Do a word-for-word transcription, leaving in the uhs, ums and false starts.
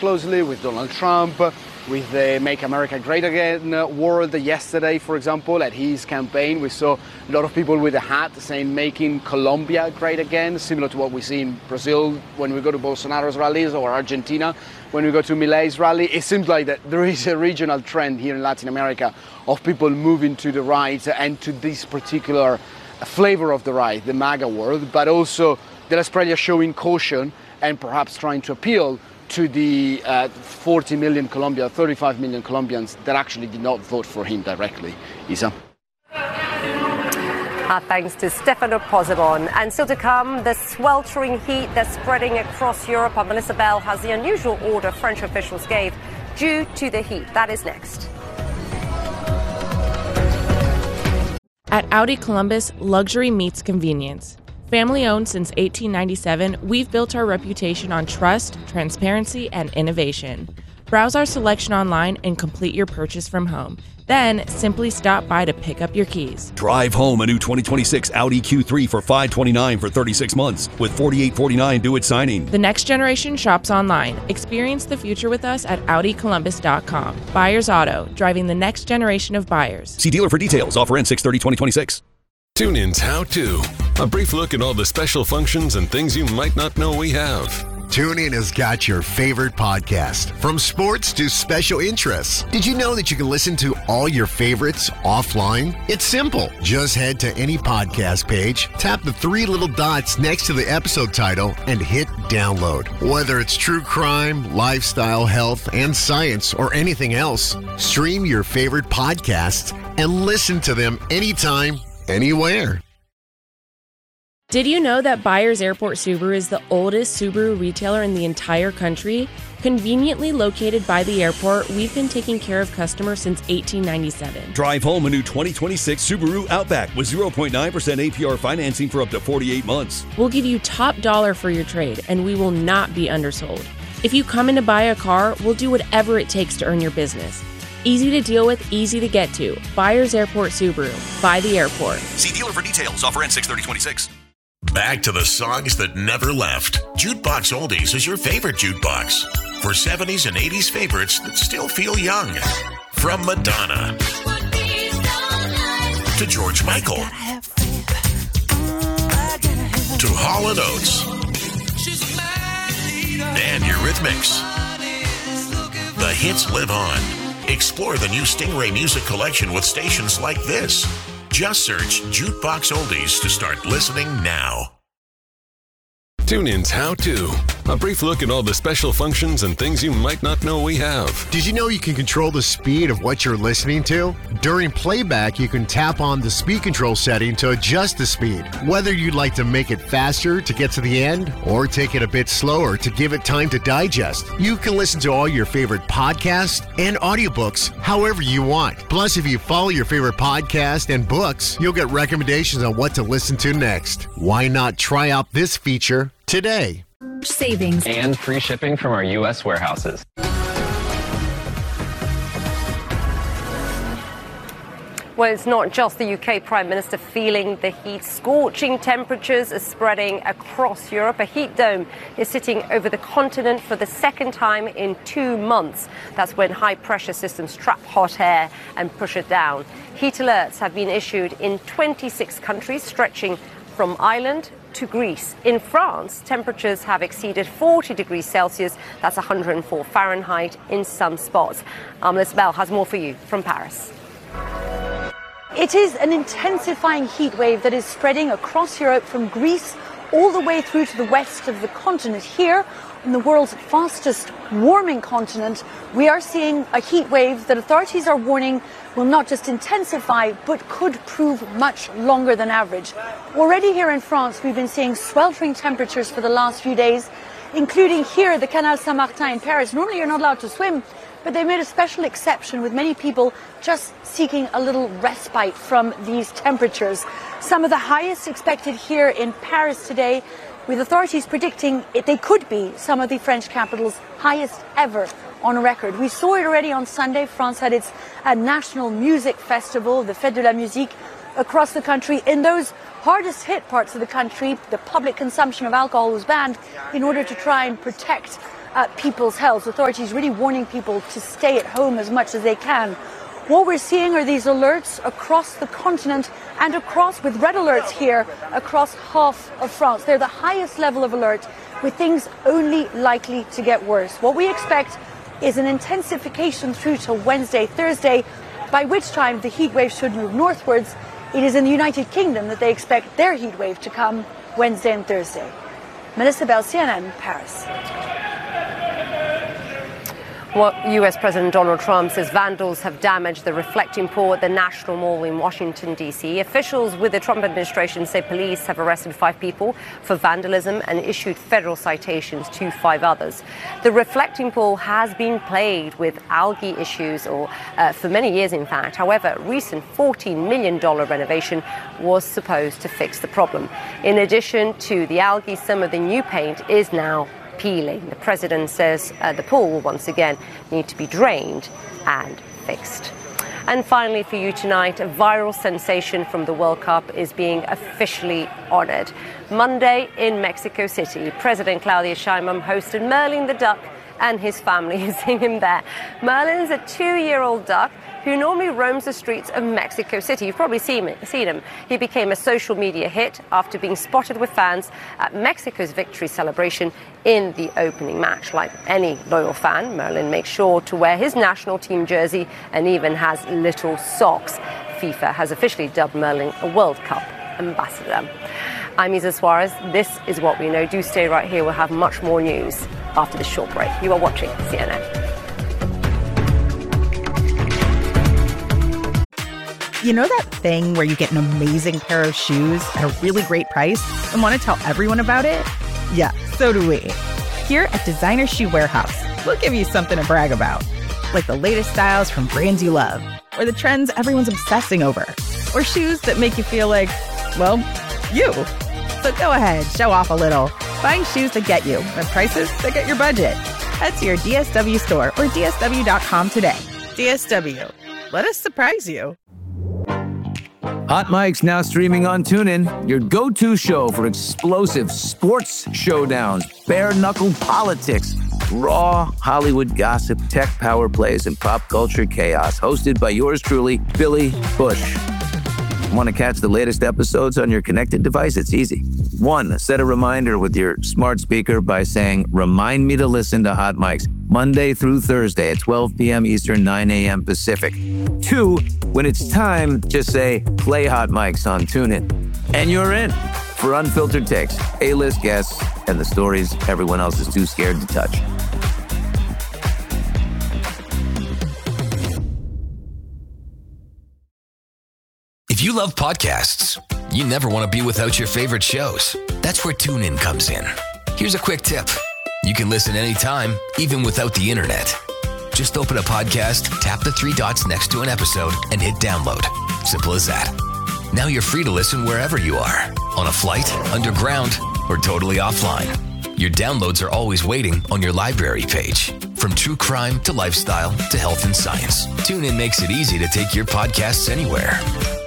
closely with Donald Trump, with the Make America Great Again world. Yesterday, for example, at his campaign, we saw a lot of people with a hat saying making Colombia great again, similar to what we see in Brazil when we go to Bolsonaro's rallies, or Argentina when we go to Milei's rally. It seems like that there is a regional trend here in Latin America of people moving to the right and to this particular flavor of the right, the MAGA world, but also De La Espriella showing caution and perhaps trying to appeal to the uh, forty million Colombians, thirty-five million Colombians that actually did not vote for him directly. Isa? Our thanks to Stefano Pozzebon. And still to come, the sweltering heat that's spreading across Europe. Our Melissa Bell has the unusual order French officials gave due to the heat. That is next. At Audi Columbus, luxury meets convenience. Family owned since eighteen ninety-seven, we've built our reputation on trust, transparency, and innovation. Browse our selection online and complete your purchase from home. Then simply stop by to pick up your keys. Drive home a new twenty twenty-six Audi Q three for five hundred twenty-nine dollars for thirty-six months with forty-eight forty-nine due at signing. The next generation shops online. Experience the future with us at Audi Columbus dot com. Buyers Auto, driving the next generation of buyers. See dealer for details. Offer ends six thirty twenty twenty-six. TuneIn's How To. A brief look at all the special functions and things you might not know we have. TuneIn has got your favorite podcast, from sports to special interests. Did you know that you can listen to all your favorites offline? It's simple. Just head to any podcast page, tap the three little dots next to the episode title, and hit download. Whether it's true crime, lifestyle, health, and science, or anything else, stream your favorite podcasts and listen to them anytime, anywhere. Did you know that Byers Airport Subaru is the oldest Subaru retailer in the entire country? Conveniently located by the airport, we've been taking care of customers since eighteen ninety-seven. Drive home a new twenty twenty-six Subaru Outback with zero point nine percent A P R financing for up to forty-eight months. We'll give you top dollar for your trade, and we will not be undersold. If you come in to buy a car, we'll do whatever it takes to earn your business. Easy to deal with, easy to get to. Byers Airport Subaru. By the airport. See dealer for details. Offer ends six thirty twenty-six. Back to the songs that never left. Jukebox Oldies is your favorite jukebox. For seventies and eighties favorites that still feel young. From Madonna to George Michael to Hall and Oates and Eurythmics. The hits live on. Explore the new Stingray Music Collection with stations like this. Just search Jukebox Oldies to start listening now. TuneIn's How To. A brief look at all the special functions and things you might not know we have. Did you know you can control the speed of what you're listening to? During playback, you can tap on the speed control setting to adjust the speed. Whether you'd like to make it faster to get to the end or take it a bit slower to give it time to digest, you can listen to all your favorite podcasts and audiobooks however you want. Plus, if you follow your favorite podcast and books, you'll get recommendations on what to listen to next. Why not try out this feature today? Savings and free shipping from our U S warehouses. Well, it's not just the U K Prime Minister feeling the heat. Scorching temperatures are spreading across Europe. A heat dome is sitting over the continent for the second time in two months. That's when high-pressure systems trap hot air and push it down. Heat alerts have been issued in twenty-six countries, stretching from Ireland to Greece. In France, temperatures have exceeded forty degrees Celsius. That's one hundred four Fahrenheit in some spots. Melissa Bell has more for you from Paris. It is an intensifying heat wave that is spreading across Europe from Greece all the way through to the west of the continent. Here, on the world's fastest warming continent, we are seeing a heat wave that authorities are warning will not just intensify, but could prove much longer than average. Already here in France, we've been seeing sweltering temperatures for the last few days, including here at the Canal Saint-Martin in Paris. Normally you're not allowed to swim, but they made a special exception with many people just seeking a little respite from these temperatures. Some of the highest expected here in Paris today, with authorities predicting it, they could be some of the French capital's highest ever on record. We saw it already on Sunday. France had its uh, national music festival, the Fête de la Musique, across the country. In those hardest hit parts of the country, the public consumption of alcohol was banned in order to try and protect uh, people's health. Authorities really warning people to stay at home as much as they can. What we're seeing are these alerts across the continent and across, with red alerts here, across half of France. They're the highest level of alert, with things only likely to get worse. What we expect is an intensification through to Wednesday, Thursday, by which time the heat wave should move northwards. It is in the United Kingdom that they expect their heat wave to come Wednesday and Thursday. Melissa Bell, C N N, Paris. Well, U S President Donald Trump says vandals have damaged the reflecting pool at the National Mall in Washington, D C. Officials with the Trump administration say police have arrested five people for vandalism and issued federal citations to five others. The reflecting pool has been plagued with algae issues or uh, for many years, in fact. However, a recent fourteen million dollars renovation was supposed to fix the problem. In addition to the algae, some of the new paint is now peeling. The president says uh, the pool will once again need to be drained and fixed. And finally for you tonight, a viral sensation from the World Cup is being officially honored. Monday in Mexico City, President Claudia Sheinbaum hosted Merlin the duck and his family, seeing him there. Merlin's a two-year-old duck who normally roams the streets of Mexico City. You've probably seen him. He became a social media hit after being spotted with fans at Mexico's victory celebration in the opening match. Like any loyal fan, Merlin makes sure to wear his national team jersey and even has little socks. FIFA has officially dubbed Merlin a World Cup ambassador. I'm Isa Suarez. This is What We Know. Do stay right here. We'll have much more news after this short break. You are watching C N N. You know that thing where you get an amazing pair of shoes at a really great price and want to tell everyone about it? Yeah, so do we. Here at Designer Shoe Warehouse, we'll give you something to brag about. Like the latest styles from brands you love, or the trends everyone's obsessing over, or shoes that make you feel like, well, you. So go ahead, show off a little. Find shoes that get you at prices that get your budget. Head to your D S W store or D S W dot com today. D S W. Let us surprise you. Hot Mic's now streaming on TuneIn, your go-to show for explosive sports showdowns, bare-knuckle politics, raw Hollywood gossip, tech power plays, and pop culture chaos. Hosted by yours truly, Billy Bush. Want to catch the latest episodes on your connected device? It's easy. One, set a reminder with your smart speaker by saying, "Remind me to listen to Hot Mics Monday through Thursday at twelve p.m. Eastern, nine a.m. Pacific." Two, when it's time, just say, "Play Hot Mics on TuneIn." And you're in for unfiltered takes, A-list guests, and the stories everyone else is too scared to touch. If you love podcasts, you never want to be without your favorite shows. That's where TuneIn comes in. Here's a quick tip. You can listen anytime, even without the internet. Just open a podcast, tap the three dots next to an episode, and hit download. Simple as that. Now you're free to listen wherever you are, on a flight, underground, or totally offline. Your downloads are always waiting on your library page. From true crime to lifestyle to health and science, TuneIn makes it easy to take your podcasts anywhere.